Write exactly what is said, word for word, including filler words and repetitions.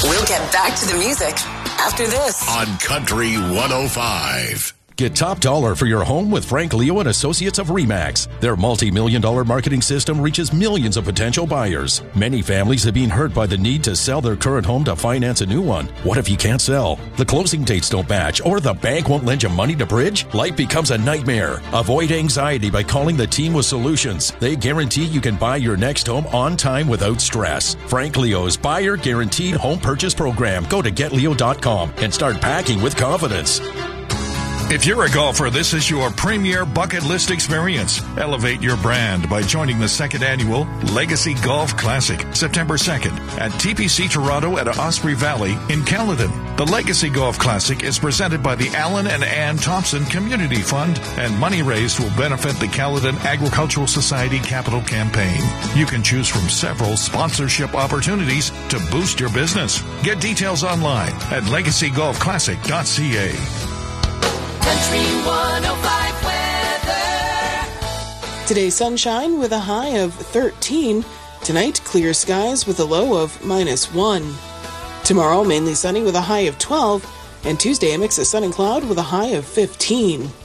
We'll get back to the music after this on Country one oh five. Get top dollar for your home with Frank Leo and Associates of RE/MAX. Their multi-million dollar marketing system reaches millions of potential buyers. Many families have been hurt by the need to sell their current home to finance a new one. What if you can't sell? The closing dates don't match, or the bank won't lend you money to bridge? Life becomes a nightmare. Avoid anxiety by calling the team with solutions. They guarantee you can buy your next home on time without stress. Frank Leo's Buyer Guaranteed Home Purchase Program. Go to get leo dot com and start packing with confidence. If you're a golfer, this is your premier bucket list experience. Elevate your brand by joining the second annual Legacy Golf Classic, September second, at T P C Toronto at Osprey Valley in Caledon. The Legacy Golf Classic is presented by the Alan and Ann Thompson Community Fund, and money raised will benefit the Caledon Agricultural Society Capital Campaign. You can choose from several sponsorship opportunities to boost your business. Get details online at legacy golf classic dot c a. Country one oh five weather. Today, sunshine with a high of thirteen. Tonight, clear skies with a low of minus one. Tomorrow, mainly sunny with a high of twelve. And Tuesday, a mix of sun and cloud with a high of fifteen.